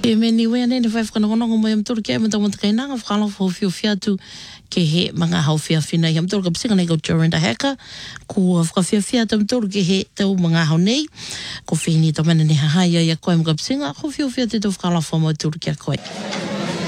E meni wea nei, whai whakanongonongo mai am tōru kia ma tōmata kai nanga, whakala whawhiu whiatu ke he mga hau whiawhina i am tōru ka pisinga nei ko Jorinda Hacker, ko whakawhia whiatu am tōru ke he tau mga hau nei, ko whini tō mana ni hahai ia koe mga pisinga, ko whiu whiatu tō whakala whamau tōru kia koe.